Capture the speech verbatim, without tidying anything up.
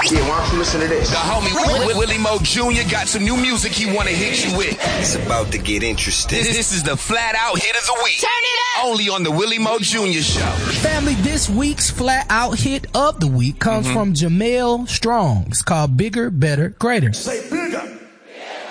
Yeah, why don't you listen to this? The homie w- Willie Mo Junior got some new music he want to hit you with. It's about to get interesting. This, this is the Flat Out Hit of the Week. Turn it up! Only on the Willie Mo Junior Show. Family, this week's Flat Out Hit of the Week comes mm-hmm. from Jamel Strong. It's called Bigger, Better, Greater. Say bigger.